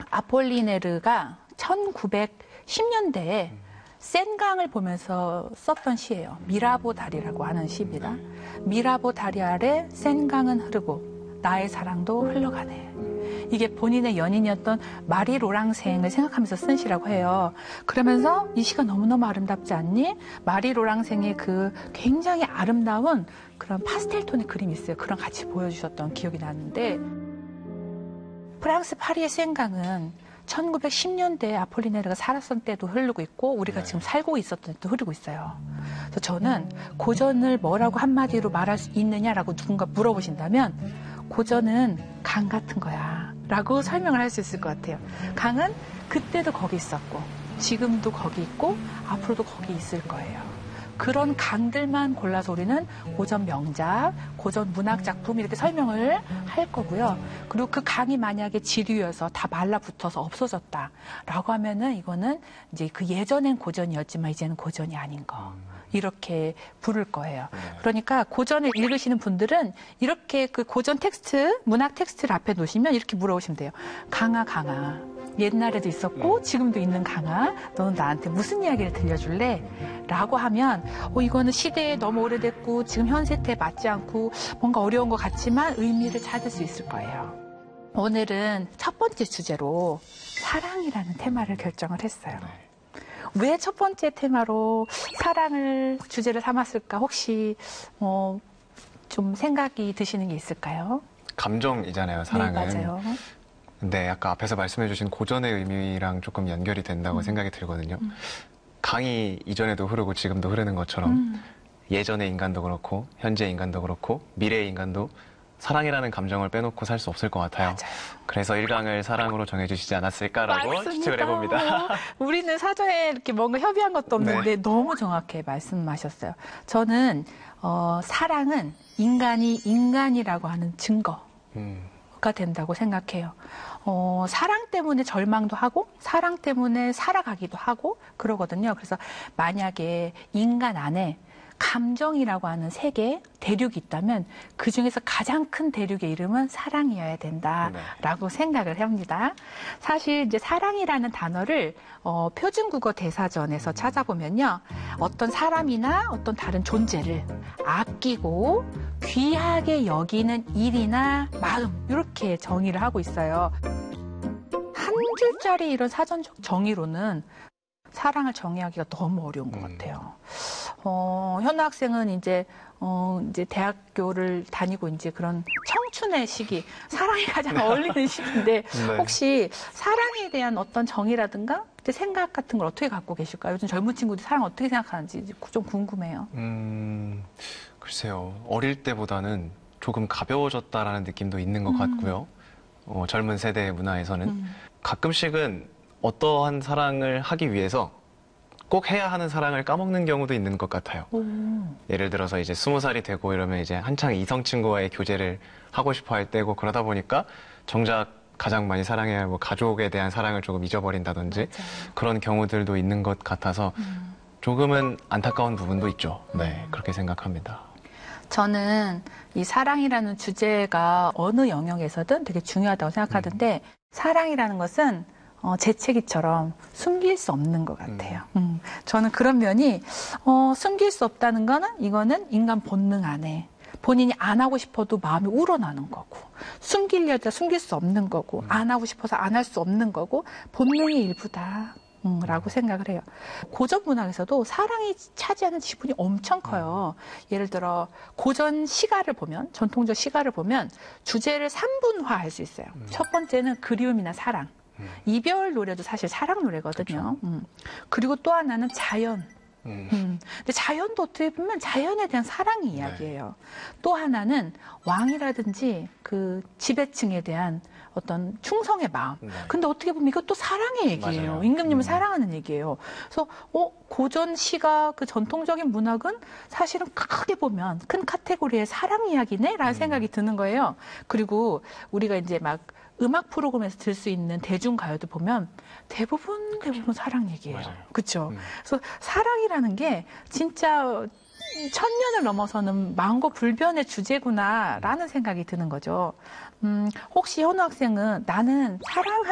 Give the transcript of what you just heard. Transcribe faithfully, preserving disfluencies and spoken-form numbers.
아폴리네르가 천구백십 년대에 센강을 보면서 썼던 시예요. 미라보 다리라고 하는 시입니다. 미라보 다리 아래 센강은 흐르고 나의 사랑도 흘러가네. 이게 본인의 연인이었던 마리 로랑생을 생각하면서 쓴 시라고 해요. 그러면서 이 시가 너무너무 아름답지 않니? 마리 로랑생의 그 굉장히 아름다운 그런 파스텔 톤의 그림이 있어요. 그런 같이 보여주셨던 기억이 나는데 프랑스 파리의 센강은 천구백십 년대에 아폴리네르가 살았던 때도 흐르고 있고 우리가 지금 살고 있었던 때도 흐르고 있어요. 그래서 저는 고전을 뭐라고 한마디로 말할 수 있느냐라고 누군가 물어보신다면 고전은 강 같은 거야 라고 설명을 할 수 있을 것 같아요. 강은 그때도 거기 있었고 지금도 거기 있고 앞으로도 거기 있을 거예요. 그런 강들만 골라서 우리는 고전 명작, 고전 문학 작품 이렇게 설명을 할 거고요. 그리고 그 강이 만약에 지류여서 다 말라붙어서 없어졌다라고 하면은 이거는 이제 그 예전엔 고전이었지만 이제는 고전이 아닌 거. 이렇게 부를 거예요. 그러니까 고전을 읽으시는 분들은 이렇게 그 고전 텍스트, 문학 텍스트를 앞에 놓으시면 이렇게 물어보시면 돼요. 강아, 강아. 옛날에도 있었고 지금도 있는 강아. 너는 나한테 무슨 이야기를 들려줄래? 라고 하면 어, 이거는 시대에 너무 오래됐고 지금 현 세대에 맞지 않고 뭔가 어려운 것 같지만 의미를 찾을 수 있을 거예요. 오늘은 첫 번째 주제로 사랑이라는 테마를 결정을 했어요. 왜 첫 번째 테마로 사랑을 주제를 삼았을까? 혹시 어, 좀 생각이 드시는 게 있을까요? 감정이잖아요, 사랑은. 네, 맞아요. 근데 아까 앞에서 말씀해주신 고전의 의미랑 조금 연결이 된다고 음. 생각이 들거든요. 음. 강이 이전에도 흐르고 지금도 흐르는 것처럼 음. 예전의 인간도 그렇고 현재의 인간도 그렇고 미래의 인간도 사랑이라는 감정을 빼놓고 살 수 없을 것 같아요. 맞아요. 그래서 일강을 사랑으로 정해주시지 않았을까라고 맞습니다. 추측을 해봅니다. 우리는 사전에 이렇게 뭔가 협의한 것도 없는데 네. 너무 정확하게 말씀하셨어요. 저는 어, 사랑은 인간이 인간이라고 하는 증거가 음. 된다고 생각해요. 어, 사랑 때문에 절망도 하고 사랑 때문에 살아가기도 하고 그러거든요. 그래서 만약에 인간 안에 감정이라고 하는 세계, 대륙이 있다면 그중에서 가장 큰 대륙의 이름은 사랑이어야 된다라고 네. 생각을 합니다. 사실 이제 사랑이라는 단어를 어, 표준국어 대사전에서 음. 찾아보면요. 어떤 사람이나 어떤 다른 존재를 아끼고 귀하게 여기는 일이나 마음 이렇게 정의를 하고 있어요. 한 줄짜리 이런 사전적 정의로는 사랑을 정의하기가 너무 어려운 것 같아요. 어, 현우 학생은 이제, 어, 이제 대학교를 다니고 이제 그런 청춘의 시기, 사랑이 가장 어울리는 시기인데, 네. 혹시 사랑에 대한 어떤 정의라든가 생각 같은 걸 어떻게 갖고 계실까요? 요즘 젊은 친구들이 사랑 어떻게 생각하는지 좀 궁금해요. 음, 글쎄요. 어릴 때보다는 조금 가벼워졌다라는 느낌도 있는 것 음. 같고요. 어, 젊은 세대의 문화에서는. 음. 가끔씩은 어떠한 사랑을 하기 위해서 꼭 해야 하는 사랑을 까먹는 경우도 있는 것 같아요. 오. 예를 들어서 이제 스무 살이 되고 이러면 이제 한창 이성 친구와의 교제를 하고 싶어 할 때고 그러다 보니까 정작 가장 많이 사랑해야 할 뭐 가족에 대한 사랑을 조금 잊어버린다든지 맞아요. 그런 경우들도 있는 것 같아서 음. 조금은 안타까운 부분도 있죠. 네, 그렇게 생각합니다. 저는 이 사랑이라는 주제가 어느 영역에서든 되게 중요하다고 생각하는데 음. 사랑이라는 것은 어, 재채기처럼 숨길 수 없는 것 같아요. 음. 음, 저는 그런 면이 어, 숨길 수 없다는 거는 이거는 인간 본능 안에 본인이 안 하고 싶어도 마음이 우러나는 거고 숨기려다 숨길 수 없는 거고 음. 안 하고 싶어서 안 할 수 없는 거고 본능의 일부다. 음, 라고 생각을 해요. 고전 문학에서도 사랑이 차지하는 지분이 엄청 커요. 예를 들어 고전 시가를 보면 전통적 시가를 보면 주제를 삼분화할 수 있어요. 음. 첫 번째는 그리움이나 사랑. 음. 이별 노래도 사실 사랑 노래거든요. 음. 그리고 또 하나는 자연. 음. 음. 근데 자연도 어떻게 보면 자연에 대한 사랑의 이야기예요. 네. 또 하나는 왕이라든지 그 지배층에 대한 어떤 충성의 마음. 네. 근데 어떻게 보면 이것도 사랑의 얘기예요. 맞아요. 임금님을 음. 사랑하는 얘기예요. 그래서 어, 고전 시가 그 전통적인 문학은 사실은 크게 보면 큰 카테고리의 사랑 이야기네라는 음. 생각이 드는 거예요. 그리고 우리가 이제 막 음악 프로그램에서 들 수 있는 대중가요도 보면 대부분 대부분 사랑 얘기예요. 그렇죠? 음. 그래서 사랑이라는 게 진짜 천년을 넘어서는 만고불변의 주제구나라는 생각이 드는 거죠. 음, 혹시 현우 학생은 나는 사랑